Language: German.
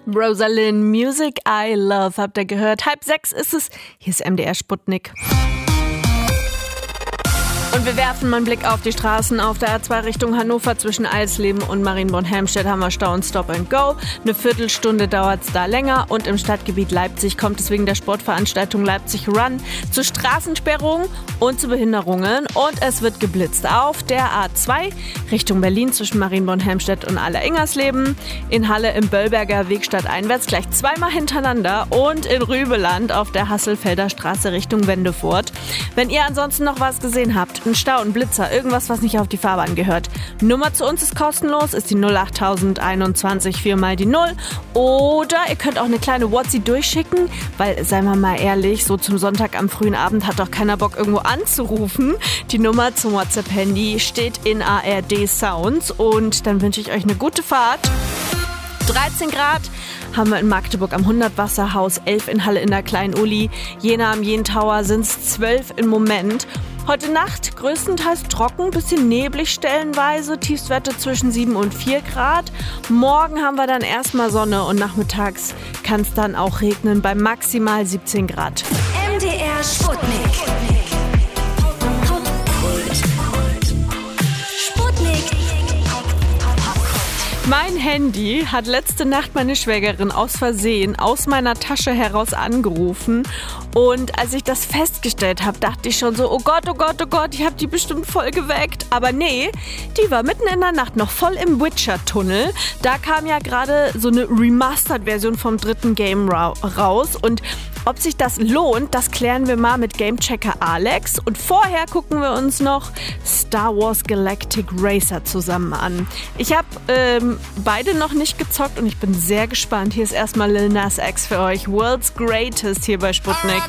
Rosalind, Music I Love, habt ihr gehört. 5:30 ist es. Hier ist MDR Sputnik. Und wir werfen mal einen Blick auf die Straßen. Auf der A2 Richtung Hannover zwischen Eisleben und Marienborn-Helmstedt haben wir Stau und Stop and Go. Eine Viertelstunde dauert es da länger. Und im Stadtgebiet Leipzig kommt es wegen der Sportveranstaltung Leipzig Run zu Straßensperrungen und zu Behinderungen. Und es wird geblitzt auf der A2 Richtung Berlin zwischen Marienborn-Helmstedt und Aller-Ingersleben. In Halle im Böllberger Weg stadteinwärts gleich zweimal hintereinander. Und in Rübeland auf der Hasselfelder Straße Richtung Wendefurt. Wenn ihr ansonsten noch was gesehen habt, ein Stau, ein Blitzer, irgendwas, was nicht auf die Fahrbahn gehört. Nummer zu uns ist kostenlos, ist die 08021 4 mal die 0. Oder ihr könnt auch eine kleine WhatsApp durchschicken, weil, seien wir mal ehrlich, so zum Sonntag am frühen Abend hat doch keiner Bock, irgendwo anzurufen. Die Nummer zum WhatsApp-Handy steht in ARD Sounds und dann wünsche ich euch eine gute Fahrt. 13 Grad haben wir in Magdeburg am 100-Wasserhaus, 11 in Halle in der Klein-Uli, Jena am Jentower sind es 12 im Moment. Heute Nacht größtenteils trocken, bisschen neblig stellenweise, Tiefstwerte zwischen 7 und 4 Grad. Morgen haben wir dann erstmal Sonne und nachmittags kann es dann auch regnen bei maximal 17 Grad. MDR Sputnik. Mein Handy hat letzte Nacht meine Schwägerin aus Versehen aus meiner Tasche heraus angerufen. Und als ich das festgestellt habe, dachte ich schon so, oh Gott, ich habe die bestimmt voll geweckt. Aber nee, die war mitten in der Nacht noch voll im Witcher-Tunnel. Da kam ja gerade so eine Remastered-Version vom 3. Game raus. Und ob sich das lohnt, das klären wir mal mit Gamechecker Alex. Und vorher gucken wir uns noch Star Wars Galactic Racer zusammen an. Ich habe beide noch nicht gezockt und ich bin sehr gespannt. Hier ist erstmal Lil Nas X für euch. World's Greatest hier bei Sputnik.